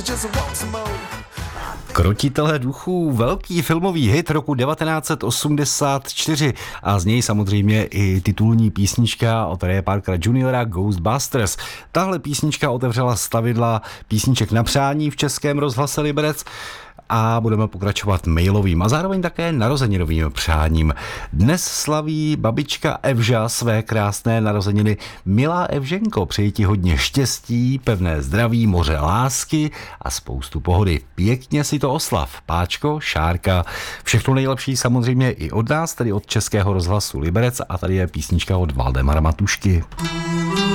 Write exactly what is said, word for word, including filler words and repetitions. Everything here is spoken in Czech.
Krotitelé duchů, velký filmový hit roku devatenáct set osmdesát čtyři a z něj samozřejmě i titulní písnička od Raya Parkera juniora Ghostbusters. Tahle písnička otevřela stavidla písniček na přání v Českém rozhlase Liberec a budeme pokračovat mailovým a zároveň také narozeninovým přáním. Dnes slaví babička Evža své krásné narozeniny. Milá Evženko, přeji ti hodně štěstí, pevné zdraví, moře lásky a spoustu pohody. Pěkně si to oslav. Páčko, Šárka, všechno nejlepší samozřejmě i od nás, tedy od Českého rozhlasu Liberec, a tady je písnička od Valdemara Matušky.